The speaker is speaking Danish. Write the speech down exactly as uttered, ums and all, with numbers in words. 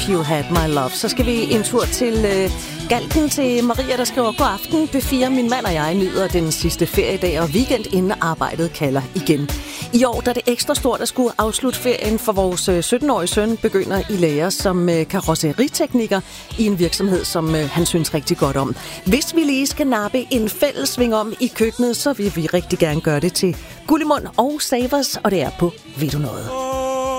If You Had My Love. Så skal vi en tur til øh, Galten til Maria, der skriver: God aften, B fire. Min mand og jeg nyder den sidste feriedag og weekend, inden arbejdet kalder igen. I år der er det ekstra stort at skulle afslutte ferien, for vores sytten-årige søn begynder i lære som øh, karrosseritekniker i en virksomhed, som øh, han synes rigtig godt om. Hvis vi lige skal nappe en fælles sving om i køkkenet, så vil vi rigtig gerne gøre det til Gullimund og Savers, og det er på Ved du noget?